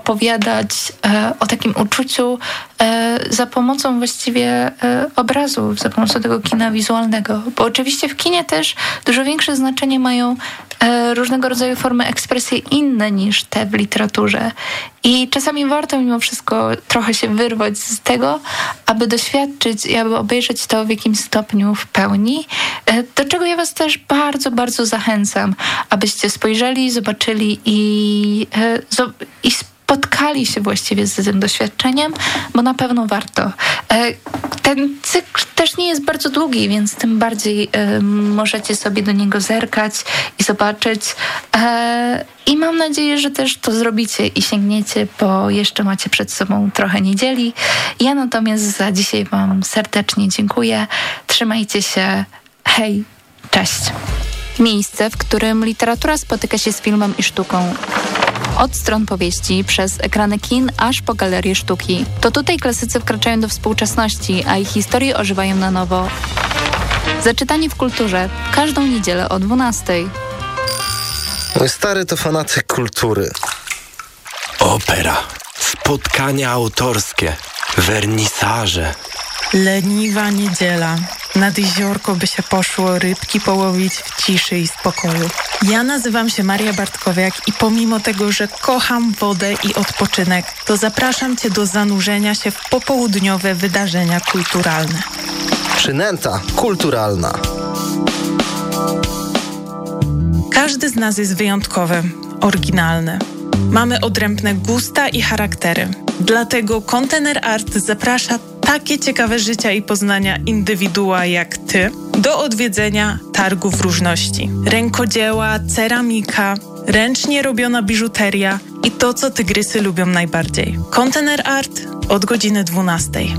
opowiadać e, o takim uczuciu e, za pomocą właściwie e, obrazów, za pomocą tego kina wizualnego. Bo oczywiście w kinie też dużo większe znaczenie mają e, różnego rodzaju formy ekspresji inne niż te w literaturze. I czasami warto mimo wszystko trochę się wyrwać z tego, aby doświadczyć i aby obejrzeć to w jakimś stopniu w pełni, e, do czego ja was też bardzo, bardzo zachęcam, abyście spojrzeli, zobaczyli i, e, zo- i spotkali się właściwie z tym doświadczeniem, bo na pewno warto. Ten cykl też nie jest bardzo długi, więc tym bardziej możecie sobie do niego zerkać i zobaczyć. I mam nadzieję, że też to zrobicie i sięgniecie, bo jeszcze macie przed sobą trochę niedzieli. Ja natomiast za dzisiaj wam serdecznie dziękuję. Trzymajcie się. Hej, cześć. Miejsce, w którym literatura spotyka się z filmem i sztuką. Od stron powieści, przez ekrany kin, aż po galerie sztuki. To tutaj klasycy wkraczają do współczesności, a ich historie ożywają na nowo. Zaczytanie w kulturze. Każdą niedzielę o dwunastej. Mój stary to fanatyk kultury. Opera, spotkania autorskie, wernisaże. Leniwa niedziela. Nad jeziorko by się poszło rybki połowić w ciszy i spokoju. Ja nazywam się Maria Bartkowiak i pomimo tego, że kocham wodę i odpoczynek, to zapraszam Cię do zanurzenia się w popołudniowe wydarzenia kulturalne. Przynęta kulturalna. Każdy z nas jest wyjątkowy, oryginalny. Mamy odrębne gusta i charaktery. Dlatego Kontener Art zaprasza takie ciekawe życia i poznania indywidua jak Ty do odwiedzenia targów różności. Rękodzieła, ceramika, ręcznie robiona biżuteria i to, co tygrysy lubią najbardziej. Kontener Art od godziny dwunastej.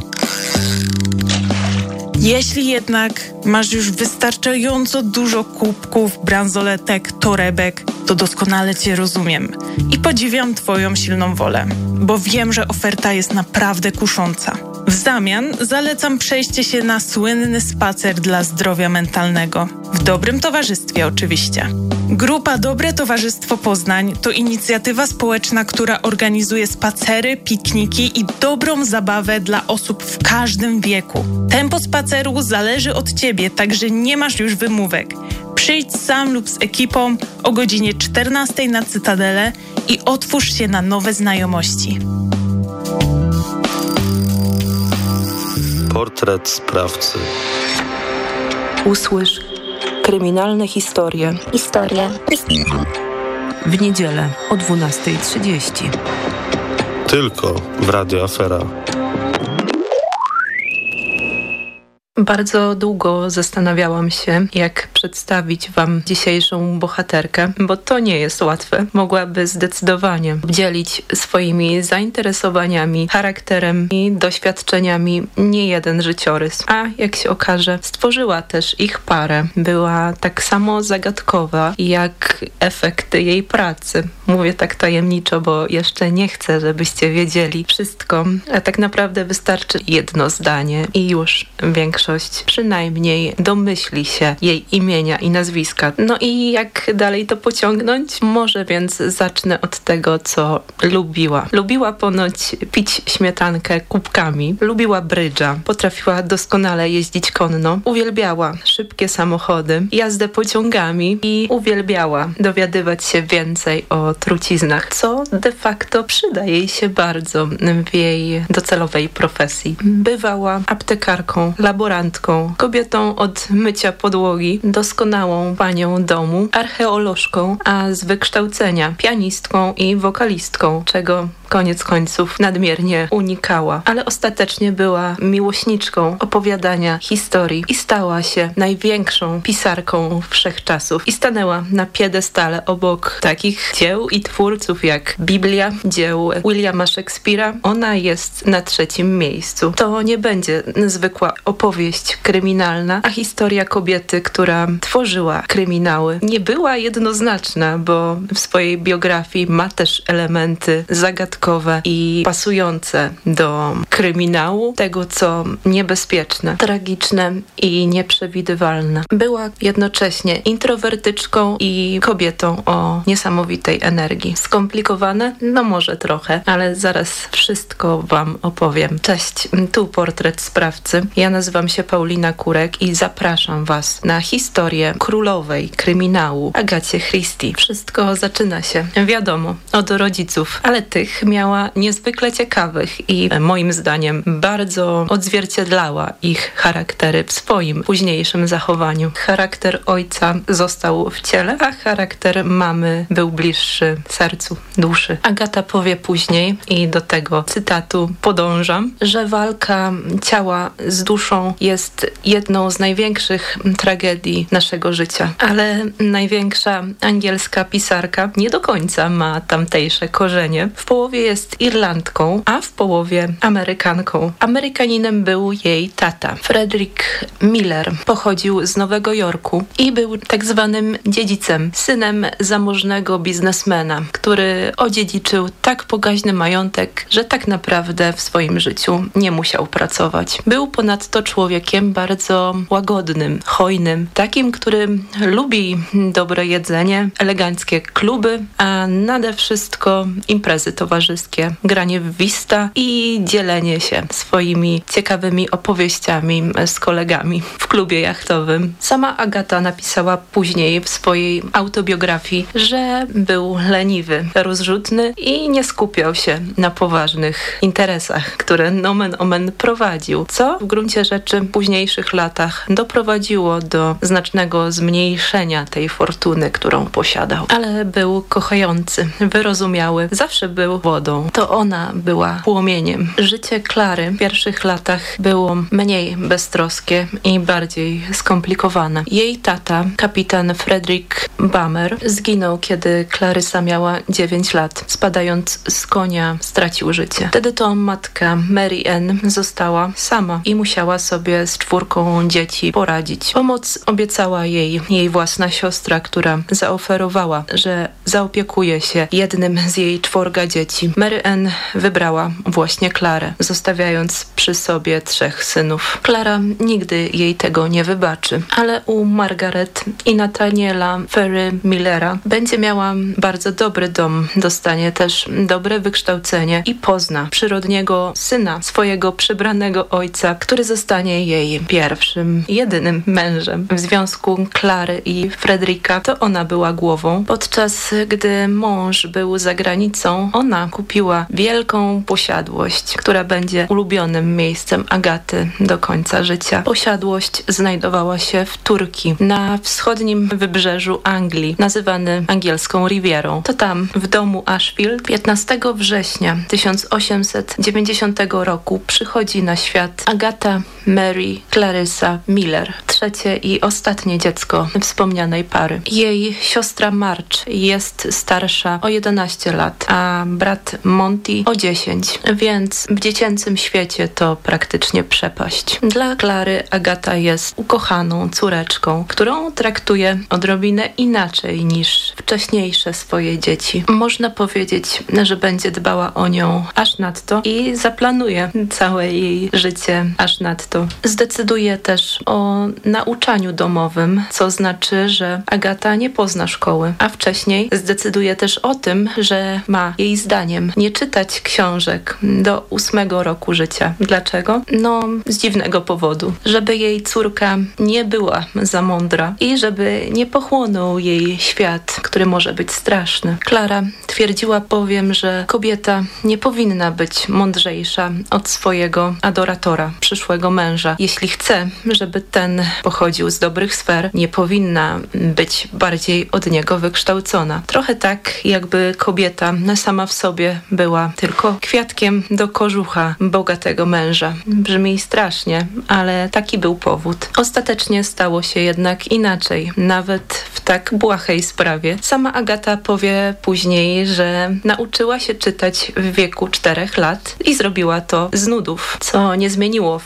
Jeśli jednak masz już wystarczająco dużo kubków, bransoletek, torebek, to doskonale Cię rozumiem i podziwiam Twoją silną wolę, bo wiem, że oferta jest naprawdę kusząca. W zamian zalecam przejście się na słynny spacer dla zdrowia mentalnego. W dobrym towarzystwie oczywiście. Grupa Dobre Towarzystwo Poznań to inicjatywa społeczna, która organizuje spacery, pikniki i dobrą zabawę dla osób w każdym wieku. Tempo spaceru zależy od Ciebie, także nie masz już wymówek. Przyjdź sam lub z ekipą o godzinie czternastej na Cytadelę i otwórz się na nowe znajomości. Portret sprawcy. Usłysz kryminalne historie. Historia. W niedzielę o dwunasta trzydzieści. Tylko w Radio Afera. Bardzo długo zastanawiałam się, jak przedstawić Wam dzisiejszą bohaterkę, bo to nie jest łatwe. Mogłaby zdecydowanie dzielić swoimi zainteresowaniami, charakterem i doświadczeniami nie jeden życiorys. A jak się okaże, stworzyła też ich parę. Była tak samo zagadkowa, jak efekty jej pracy. Mówię tak tajemniczo, bo jeszcze nie chcę, żebyście wiedzieli wszystko, a tak naprawdę wystarczy jedno zdanie i już większość przynajmniej domyśli się jej imienia i nazwiska. No i jak dalej to pociągnąć? Może więc zacznę od tego, co lubiła. Lubiła ponoć pić śmietankę kubkami, lubiła brydża, potrafiła doskonale jeździć konno, uwielbiała szybkie samochody, jazdę pociągami i uwielbiała dowiadywać się więcej o truciznach, co de facto przyda jej się bardzo w jej docelowej profesji. Bywała aptekarką, laborantką, kobietą od mycia podłogi, doskonałą panią domu, archeolożką, a z wykształcenia pianistką i wokalistką, czego koniec końców nadmiernie unikała, ale ostatecznie była miłośniczką opowiadania historii i stała się największą pisarką wszechczasów i stanęła na piedestale obok takich dzieł i twórców jak Biblia, dzieł Williama Shakespeare'a. Ona jest na trzecim miejscu. To nie będzie zwykła opowieść kryminalna, a historia kobiety, która tworzyła kryminały. Nie była jednoznaczna, bo w swojej biografii ma też elementy zagadkowe, zagadkowe i pasujące do kryminału, tego co niebezpieczne, tragiczne i nieprzewidywalne. Była jednocześnie introwertyczką i kobietą o niesamowitej energii. Skomplikowane? No może trochę, ale zaraz wszystko wam opowiem. Cześć, tu portret sprawcy. Ja nazywam się Paulina Kurek i zapraszam was na historię królowej kryminału Agacie Christie. Wszystko zaczyna się, wiadomo, od rodziców, ale tych miała niezwykle ciekawych i moim zdaniem bardzo odzwierciedlała ich charaktery w swoim późniejszym zachowaniu. Charakter ojca został w ciele, a charakter mamy był bliższy sercu, duszy. Agata powie później, i do tego cytatu podążam, że walka ciała z duszą jest jedną z największych tragedii naszego życia. Ale największa angielska pisarka nie do końca ma tamtejsze korzenie. W połowie jest Irlandką, a w połowie Amerykanką. Amerykaninem był jej tata. Frederick Miller pochodził z Nowego Jorku i był tak zwanym dziedzicem, synem zamożnego biznesmena, który odziedziczył tak pokaźny majątek, że tak naprawdę w swoim życiu nie musiał pracować. Był ponadto człowiekiem bardzo łagodnym, hojnym, takim, który lubi dobre jedzenie, eleganckie kluby, a nade wszystko imprezy towarzyskie, granie w wista i dzielenie się swoimi ciekawymi opowieściami z kolegami w klubie jachtowym. Sama Agata napisała później w swojej autobiografii, że był leniwy, rozrzutny i nie skupiał się na poważnych interesach, które nomen omen prowadził, co w gruncie rzeczy w późniejszych latach doprowadziło do znacznego zmniejszenia tej fortuny, którą posiadał. Ale był kochający, wyrozumiały, zawsze był wodą. To ona była płomieniem. Życie Klary w pierwszych latach było mniej beztroskie i bardziej skomplikowane. Jej tata, kapitan Frederick Bummer, zginął, kiedy Klarysa miała dziewięć lat. Spadając z konia stracił życie. Wtedy to matka Mary Ann została sama i musiała sobie z czwórką dzieci poradzić. Pomoc obiecała jej jej własna siostra, która zaoferowała, że zaopiekuje się jednym z jej czworga dzieci. Mary Ann wybrała właśnie Klarę, zostawiając przy sobie trzech synów. Klara nigdy jej tego nie wybaczy, ale u Margaret i Nathaniela Ferry Millera będzie miała bardzo dobry dom, dostanie też dobre wykształcenie i pozna przyrodniego syna swojego przybranego ojca, który zostanie jej pierwszym, jedynym mężem. W związku Klary i Fredrika to ona była głową. Podczas gdy mąż był za granicą, ona kupiła wielką posiadłość, która będzie ulubionym miejscem Agaty do końca życia. Posiadłość znajdowała się w Turcji, na wschodnim wybrzeżu Anglii, nazywany angielską Rivierą. To tam, w domu Ashfield, piętnastego września tysiąc osiemset dziewięćdziesiątego roku przychodzi na świat Agata Mary Clarissa Miller, trzecie i ostatnie dziecko wspomnianej pary. Jej siostra March jest starsza o jedenaście lat, a brat Monty o dziesięć, więc w dziecięcym świecie to praktycznie przepaść. Dla Klary Agata jest ukochaną córeczką, którą traktuje odrobinę inaczej niż wcześniejsze swoje dzieci. Można powiedzieć, że będzie dbała o nią aż nadto i zaplanuje całe jej życie aż nadto. Zdecyduje też o nauczaniu domowym, co znaczy, że Agata nie pozna szkoły, a wcześniej zdecyduje też o tym, że ma jej zdaniem nie czytać książek do ósmego roku życia. Dlaczego? No, z dziwnego powodu. Żeby jej córka nie była za mądra i żeby nie pochłonął jej świat, który może być straszny. Klara twierdziła bowiem, że kobieta nie powinna być mądrzejsza od swojego adoratora, przyszłego męża. Jeśli chce, żeby ten pochodził z dobrych sfer, nie powinna być bardziej od niego wykształcona. Trochę tak, jakby kobieta sama w sobie była tylko kwiatkiem do kożucha bogatego męża. Brzmi strasznie, ale taki był powód. Ostatecznie stało się jednak inaczej, nawet w tak błahej sprawie. Sama Agata powie później, że nauczyła się czytać w wieku czterech lat i zrobiła to z nudów, co nie zmieniło faktu,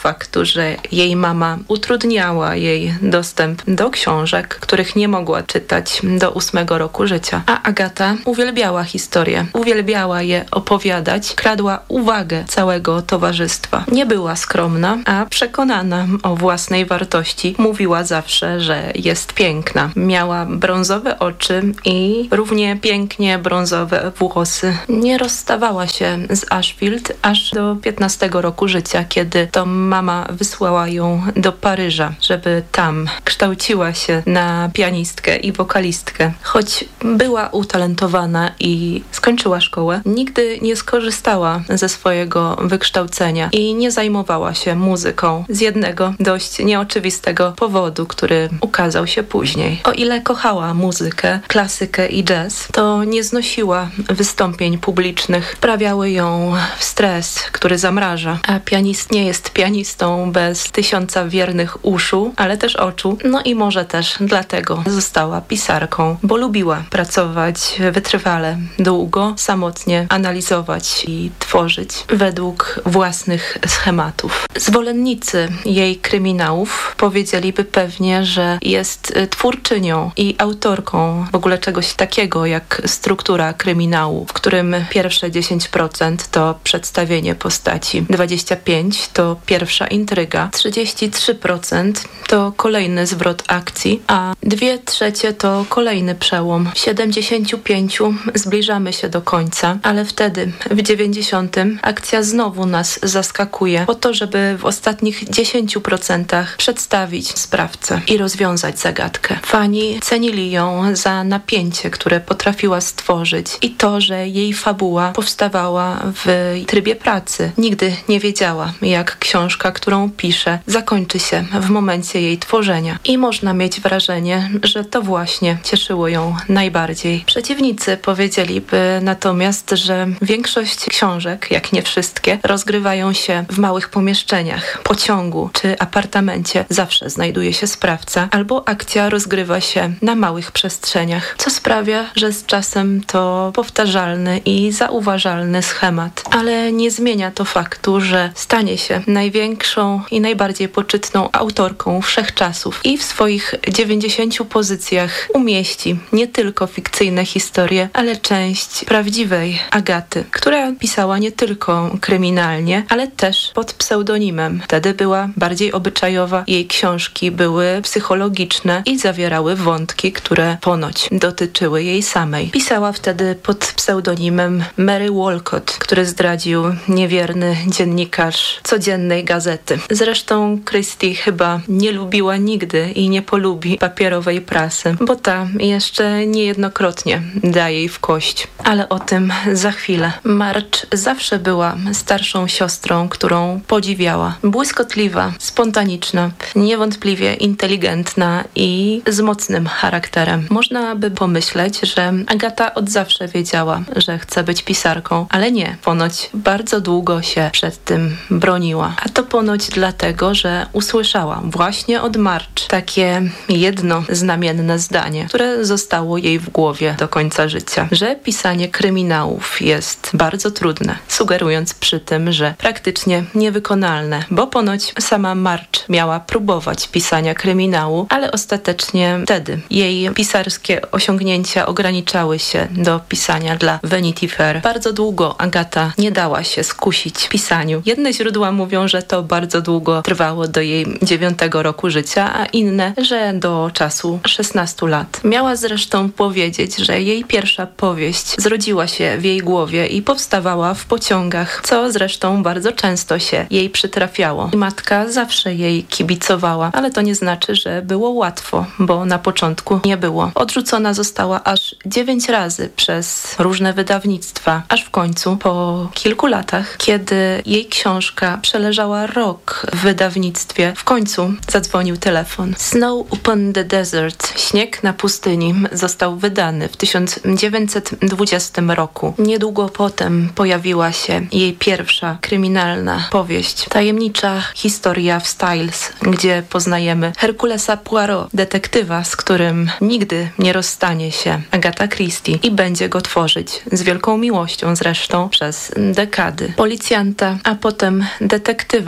faktu, że jej mama utrudniała jej dostęp do książek, których nie mogła czytać do ósmego roku życia. A Agata uwielbiała historię, uwielbiała je opowiadać, kradła uwagę całego towarzystwa. Nie była skromna, a przekonana o własnej wartości mówiła zawsze, że jest piękna. Miała brązowe oczy i równie pięknie brązowe włosy. Nie rozstawała się z Ashfield aż do piętnastego roku życia, kiedy to mama wysłała ją do Paryża, żeby tam kształciła się na pianistkę i wokalistkę. Choć była utalentowana i skończyła szkołę, nigdy nie skorzystała ze swojego wykształcenia i nie zajmowała się muzyką z jednego dość nieoczywistego powodu, który ukazał się później. O ile kochała muzykę, klasykę i jazz, to nie znosiła wystąpień publicznych. Wprawiały ją w stres, który zamraża. A pianist nie jest pianistą bez tysiąca wiernych uszu, ale też oczu. No i może też dlatego została pisarką, bo lubiła pracować wytrwale, długo, samotnie, analizować i tworzyć według własnych schematów. Zwolennicy jej kryminałów powiedzieliby pewnie, że jest twórczynią i autorką w ogóle czegoś takiego jak struktura kryminału, w którym pierwsze dziesięć procent to przedstawienie postaci, dwadzieścia pięć procent to pierwsza intryga, trzydzieści trzy procent to kolejny zwrot akcji, a dwie trzecie to kolejny przełom. W siedemdziesięciu pięciu zbliżamy się do końca, ale wtedy w dziewięćdziesiątym akcja znowu nas zaskakuje po to, żeby w ostatnich dziesięciu procentach przedstawić sprawcę i rozwiązać zagadkę. Fani cenili ją za napięcie, które potrafiła stworzyć i to, że jej fabuła powstawała w trybie pracy. Nigdy nie wiedziała, jak książka, którą pisze, zakończy się w momencie jej tworzenia. I można mieć wrażenie, że to właśnie cieszyło ją najbardziej. Przeciwnicy powiedzieliby natomiast, że większość książek, jak nie wszystkie, rozgrywają się w małych pomieszczeniach, pociągu czy apartamencie. Zawsze znajduje się sprawca, albo akcja rozgrywa się na małych przestrzeniach, co sprawia, że z czasem to powtarzalny i zauważalny schemat. Ale nie zmienia to faktu, że stanie się największą i najbardziej poczytną autorką wszechczasów i w swoich dziewięćdziesięciu pozycjach umieści nie tylko fikcyjne historie, ale część prawdziwej Agaty, która pisała nie tylko kryminalnie, ale też pod pseudonimem. Wtedy była bardziej obyczajowa, jej książki były psychologiczne i zawierały wątki, które ponoć dotyczyły jej samej. Pisała wtedy pod pseudonimem Mary Walcott, który zdradził niewierny dziennikarz codziennej gazety. Zresztą Christie chyba nie lubiła nigdy i nie polubi papierowej prasy, bo ta jeszcze niejednokrotnie daje jej w kość. Ale o tym za chwilę. March zawsze była starszą siostrą, którą podziwiała. Błyskotliwa, spontaniczna, niewątpliwie inteligentna i z mocnym charakterem. Można by pomyśleć, że Agata od zawsze wiedziała, że chce być pisarką, ale nie. Ponoć bardzo długo się przed tym broniła. A to ponoć dlatego, że usłyszała właśnie od March takie jedno znamienne zdanie, które zostało jej w głowie do końca życia, że pisanie kryminałów jest bardzo trudne, sugerując przy tym, że praktycznie niewykonalne, bo ponoć sama March miała próbować pisania kryminału, ale ostatecznie wtedy jej pisarskie osiągnięcia ograniczały się do pisania dla Vanity Fair. Bardzo długo Agata nie dała się skusić pisaniu. Jedne źródła mówią, że to bardzo długo trwało do jej dziewiątego roku życia, a inne, że do czasu szesnastu lat. Miała zresztą powiedzieć, że jej pierwsza powieść zrodziła się w jej głowie i powstawała w pociągach, co zresztą bardzo często się jej przytrafiało. Matka zawsze jej kibicowała, ale to nie znaczy, że było łatwo, bo na początku nie było. Odrzucona została aż dziewięć razy przez różne wydawnictwa, aż w końcu po kilku latach, kiedy jej książka przeleżała rok w wydawnictwie, w końcu zadzwonił telefon. Snow upon the Desert, Śnieg na pustyni, został wydany w tysiąc dziewięćset dwudziestym roku. Niedługo potem pojawiła się jej pierwsza kryminalna powieść, tajemnicza historia w Styles, gdzie poznajemy Herkulesa Poirot, detektywa, z którym nigdy nie rozstanie się Agatha Christie i będzie go tworzyć z wielką miłością zresztą przez dekady. Policjanta, a potem detektywa z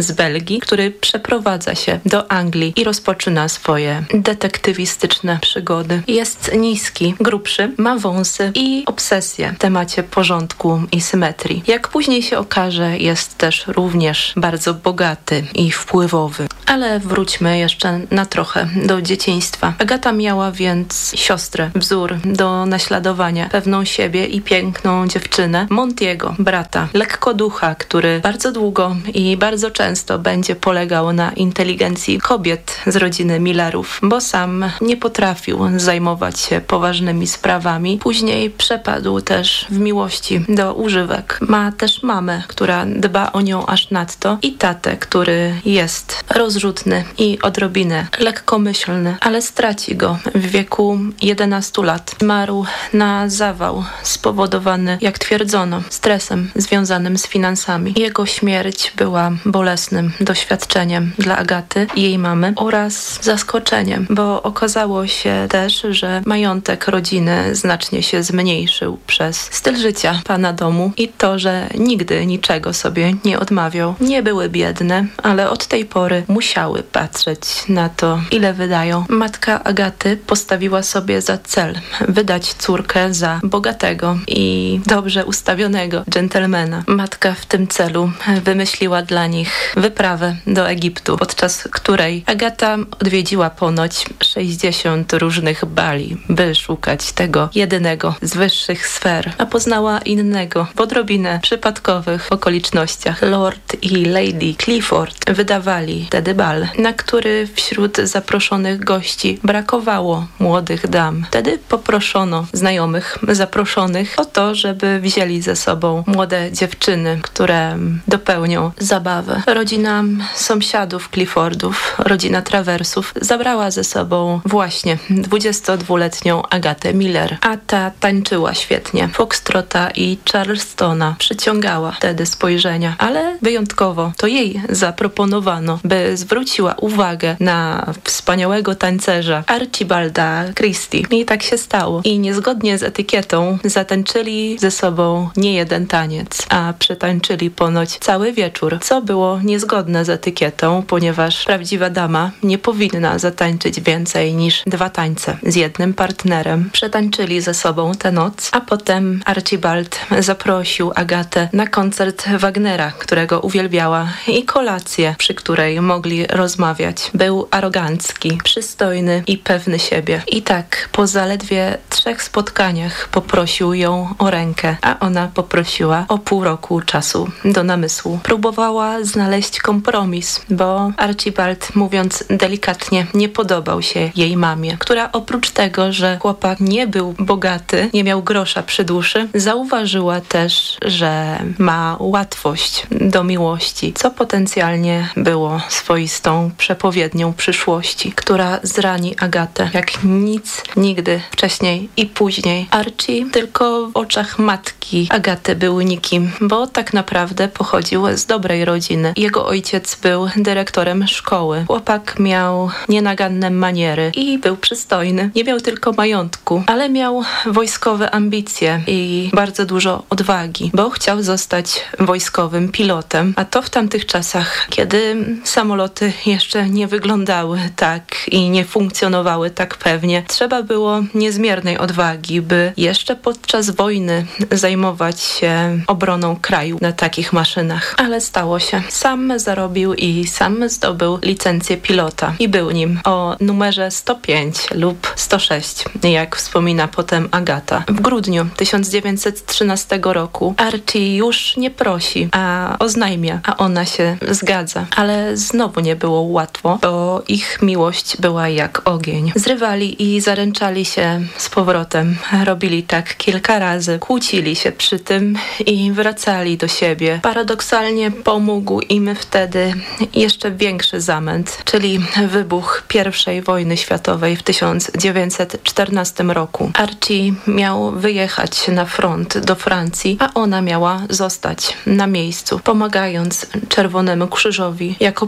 z Belgii, który przeprowadza się do Anglii i rozpoczyna swoje detektywistyczne przygody. Jest niski, grubszy, ma wąsy i obsesję w temacie porządku i symetrii. Jak później się okaże, jest też również bardzo bogaty i wpływowy. Ale wróćmy jeszcze na trochę do dzieciństwa. Agata miała więc siostrę, wzór do naśladowania, pewną siebie i piękną dziewczynę, Montiego, brata, lekkoducha, który bardzo długo i bardzo często będzie polegał na inteligencji kobiet z rodziny Millerów, bo sam nie potrafił zajmować się poważnymi sprawami. Później przepadł też w miłości do używek. Ma też mamę, która dba o nią aż nadto i tatę, który jest rozrzutny i odrobinę lekkomyślny, ale straci go w wieku jedenastu lat. Zmarł na zawał spowodowany, jak twierdzono, stresem związanym z finansami. Jego śmierć była bolesnym doświadczeniem dla Agaty i jej mamy oraz zaskoczeniem, bo okazało się też, że majątek rodziny znacznie się zmniejszył przez styl życia pana domu i to, że nigdy niczego sobie nie odmawiał. Nie były biedne, ale od tej pory musiały patrzeć na to, ile wydają. Matka Agaty postawiła sobie za cel wydać córkę za bogatego i dobrze ustawionego dżentelmena. Matka w tym celu wymyśliła dla nich wyprawę do Egiptu, podczas której Agata odwiedziła ponoć sześćdziesiąt różnych bali, by szukać tego jedynego z wyższych sfer, a poznała innego w odrobinę przypadkowych okolicznościach. Lord i Lady Clifford wydawali wtedy bal, na który wśród zaproszonych gości brakowało młodych dam. Wtedy poproszono znajomych zaproszonych o to, żeby wzięli ze sobą młode dziewczyny, które dopełnią zabawę. Rodzina sąsiadów Cliffordów, rodzina Traversów, zabrała ze sobą właśnie dwudziestodwuletnią Agatę Miller, a ta tańczyła świetnie. Foxtrota i Charlestona przyciągała wtedy spojrzenia, ale wyjątkowo to jej zaproponowano, by zwróciła uwagę na wspaniałego tancerza Archibalda Christie. I tak się stało. I niezgodnie z etykietą zatańczyli ze sobą nie jeden taniec, a przetańczyli ponoć cały wieczór, co było niezgodne z etykietą, ponieważ prawdziwa dama nie powinna zatańczyć więcej niż dwa tańce z jednym partnerem. Przetańczyli ze sobą tę noc, a potem Archibald zaprosił Agatę na koncert Wagnera, którego uwielbiała, i kolację, przy której mogli rozmawiać. Był arogancki, przystojny i pewny siebie. I tak po zaledwie trzech spotkaniach poprosił ją o rękę, a ona poprosiła o pół roku czasu do namysłu. Próbowała znaleźć kompromis, bo Archibald, mówiąc delikatnie, nie podobał się jej mamie, która oprócz tego, że chłopak nie był bogaty, nie miał grosza przy duszy, zauważyła też, że ma łatwość do miłości, co potencjalnie było swoistą przepowiednią przyszłości, która zrani Agatę jak nic nigdy wcześniej i później. Archie tylko w oczach matki Agaty był nikim, bo tak naprawdę pochodził z dobrej rodziny. Jego ojciec był dyrektorem szkoły. Chłopak miał nienaganne maniery i był przystojny. Nie miał tylko majątku, ale miał wojskowe ambicje i bardzo dużo odwagi, bo chciał zostać wojskowym pilotem, a to w tamtych czasach, kiedy samoloty jeszcze nie wyglądały tak i nie funkcjonowały tak pewnie, trzeba było niezmiernej odwagi, by jeszcze podczas wojny zajmować się obroną kraju na takich maszynach. Ale stało się. Sam zarobił i sam zdobył licencję pilota i był nim o numerze sto pięć lub sto sześć, jak wspomina potem Agata. W grudniu tysiąc dziewięćset trzynastego roku Archie już nie prosi, a oznajmia, a ona się zgadza. Ale znowu nie było łatwo, bo ich miłość była jak ogień. Zrywali i zaręczali się z powrotem. Robili tak kilka razy. Kłócili się przy tym i wracali do siebie. Paradoksalnie pomógł im wtedy jeszcze większy zamęt, czyli wybuch pierwszej wojny światowej w tysiąc dziewięćset czternastym roku. Archie miał wyjechać na front do Francji, a ona miała zostać na miejscu, pomagając Czerwonemu Krzyżowi jako pielęgniarka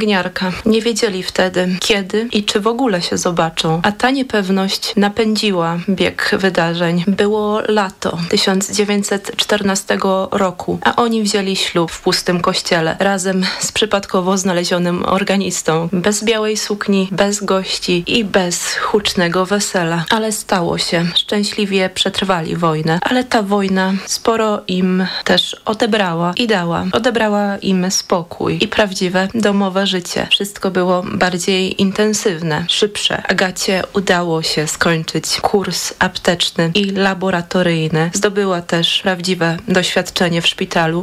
pielęgniarka. Nie wiedzieli wtedy, kiedy i czy w ogóle się zobaczą, a ta niepewność napędziła bieg wydarzeń. Było lato tysiąc dziewięćset czternastego roku, a oni wzięli ślub w pustym kościele, razem z przypadkowo znalezionym organistą, bez białej sukni, bez gości i bez hucznego wesela. Ale stało się. Szczęśliwie przetrwali wojnę, ale ta wojna sporo im też odebrała i dała. Odebrała im spokój i prawdziwe domowe życie. Wszystko było bardziej intensywne, szybsze. Agacie udało się skończyć kurs apteczny i laboratoryjny. Zdobyła też prawdziwe doświadczenie w szpitalu